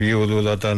Би бол одоо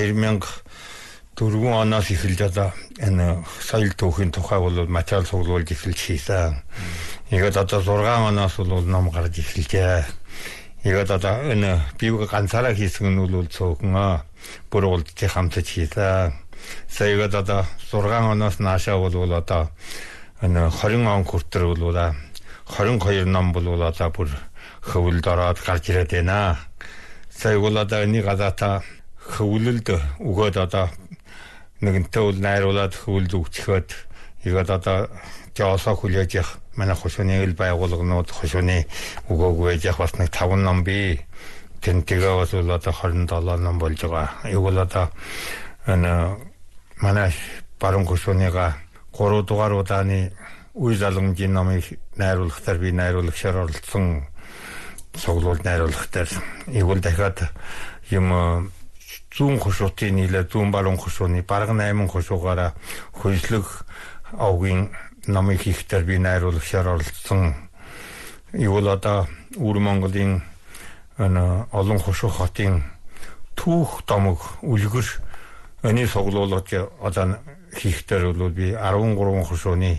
2004 оноос эхэлж одоо энэ соёл түүхийн тухай бол материал цуглуулж эхэлж хийсэн. Игээд одоо 6 оноос бол ном гарч эхэлжээ. Игээд одоо энэ бивг ганцаараа хийсэн нь бол цөөхөн бүрүүлдэж хамтаж хийсэн. Саягаад одоо 6 оноос наашаа бол одоо энэ 20 он хүртэл бол 22 ном бол одоо бүр хөвөлд ороод гарч ирээд байна. Сая бол одоо энийг гадаата хөвлөлд өгөөд одоо нэгэнтээ бол найруулад хөвөлд өгчөхөд игээд одоо жаасаа хүлээж явах манай хошууны ил байгууллагууд хошууны өгөөгүй яах бас нэг 5 ном бий. Тэнтэйгээ бас бол одоо 27 ном болж байгаа. Юу бол одоо энэ манай баруун хошууныга 3 дугаар удааны үе залгамжийн номыг найруулахтаар би найруулагчаар оролцсон. Цуглуул найруулахтаар игүүл дахиад юм зүүн хошуутын нийлээ зүүн баруун хошууны бараг 8 хошуугаараа хөлслөг овгийн номыг хийхдээ би найруулагчаар оролцсон. Игүүл одоо Өвөр Монголын олон хошуу хотын түүх домог үлгэр энэ цуглуулж одоо хийхдээ бол би 13 хошууны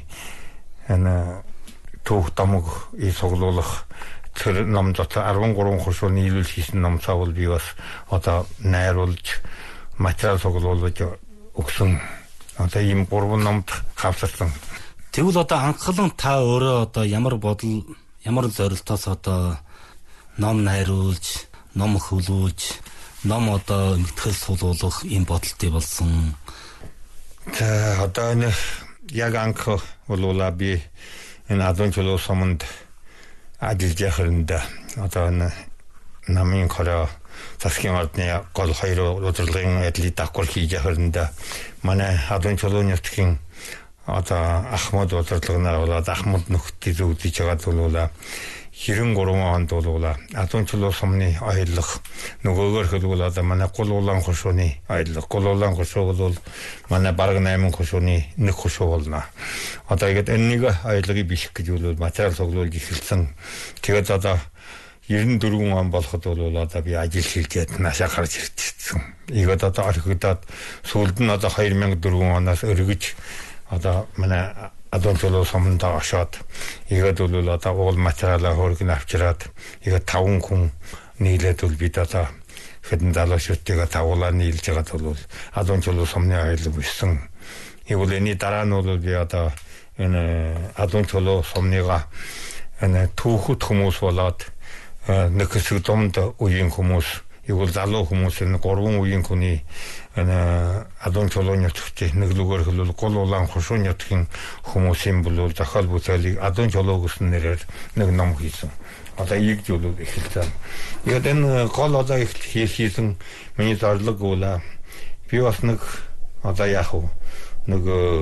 түүх домог цуглуулах тэр ном дотор 13 хошууны нийлүүл хийсэн номсоо бол би бас одоо найруулж материал цуглуулж өгсөн. Одоо ийм 3 номд хавсарсан. Тэгвэл одоо анхлан та өөрөө одоо ямар зорилтоос одоо ном найруулж, ном хөвлүүлж, ном одоо мэтгэл суулгах ийм бодолтой болсон. За одоо энэ яг анх болоола би энэ адон чулуу суманд ажиллаж байхад одоо энэ намын хороо засгийн ордны гол 2 удирдлагын ажлыг давхар хийж байхад манай адон чулууны нутгийн одоо Ахмад удирдлагынаар болоод Ахмад нөхдөд үзэж байгаад болоола 93 онд болоола адон чулуу сумны аялах нөгөөгөр хэлбэл одоо манай гол улаан хошууны аялах гол улаан хошуу бол манай бараг 8 хошууны нэг хошуу болно. Одоо ихэд энэнийг аялгыг биших гэж бол материал цуглуулж эхэлсэн. Тэгээд одоо 94 он болоход бол одоо би ажил хийгээд наашаа гарч ирчихсэн. Игээд одоо орхигдоод сүүлд нь одоо 2004 оноос өргөж одоо манай адон чулуу суманд очоод игээд бол одоо уул материалаа хөргөн авчираад игээд 5 хүн нийлээд бол бид одоо хэдэн залуучуудыг тавуулаа нийлж байгаад бол адон чулуу сумны аялал бүсэн. Игүүл энэ дараа нь бол би одоо энэ адон чулуу сумныга энэ түүхэд хүмүүс болоод нэг хэсэг дунд үеийн хүмүүс игүүл залуу хүмүүс энэ 3 үеийн хүний адон чулууны нутгийн нэг лүгээр хэлбэл гол улаан хошуу нутгийн хүмүүсийн бол зохиол бүтээлийг адон чулуу гэсэн нэрээр нэг ном хийсэн. Одоо ийгж бол эхэлсэн. Тэгээд энэ гол одоо их хийсэн миний зорилго бол би бас нэг одоо яг нэг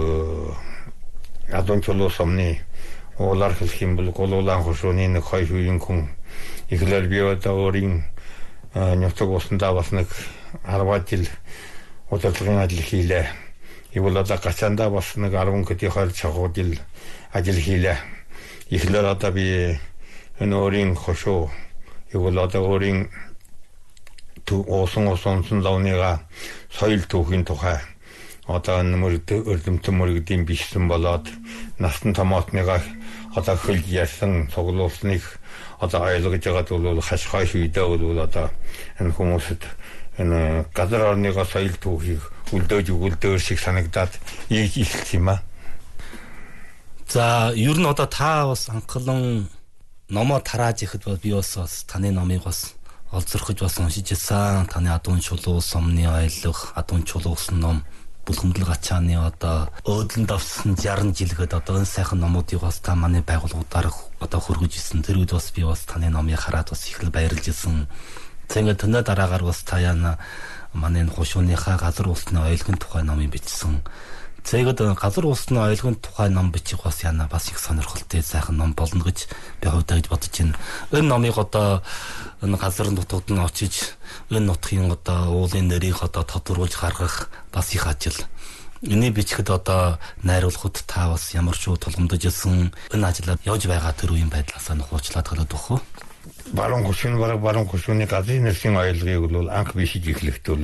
адон чулуу сумны уулаар хэлэх юм бол гол улаан хошууны нэг 2 үеийн хүн ихлээр би одоо өөрийн нутаг усандаа бас нэг 10 жил удирдлагын ажил хийлээ. Игүүл одоо гачаандаа бас нэг 10 хэдийн 20 жил ажил хийлээ. Ихлээр одоо би энэ өөрийн хошуу игүүл одоо өөрийн уусан лавныга соёл түүхийн тухай одоо өрдөмтөн мөрөгдийн бишсэн болоод насан томоотныга одоо хөлж ясан цуглуулсныг одоо ойлгож байгаад бол хашхай шийдээ бол одоо энэ хүмүүсд энэ газар орныгоо соёл түүхийг үлдээж өгүүлдээр шиг санагдаад ихэлсэн юм аа. За ер нь одоо та бас анхлан номоо тарааж ихэд бол би бас таны номыг бас олзорхож бас уншиж ирсэн. Таны адун чулуу сумны аялах, адун чулуу гэсэн ном Бүлхэмдэл гачааны одоо өөдлөнд авсан 60 жилгээд одоо энэ сайхан номуудыг бас та манай байгууллагуудаар одоо хөргөж ирсэн. Тэр үед бас би бас таны номыг хараад бас их л баярлж ирсэн. Тэгээд төнөө дараагаар бас та яна манай хошууныхаа газар улсны оюулгын тухай номыг бичсэн. Тэгээд газар улсны оюулгын тухай ном бичих бас яна бас их сонирхолтой сайхан ном болно гэж би хувьдаа гэж бодож байна. Энэ номыг одоо энэ газар нутгад нь очиж энэ нутгийн одоо уулын нэрийг одоо тодруулж гаргах бас их ажил. Энийг бичгэд одоо найруулахад та бас ямар ч тулгамдж ирсэн энэ ажлаар явж байгаа тэр үеийн байдлаасаа нухуучлаад хэлээд өгөх үү? баруун гүшүүний газрын нэрсийн оялгыг бол анх бишиж эхлэхдээ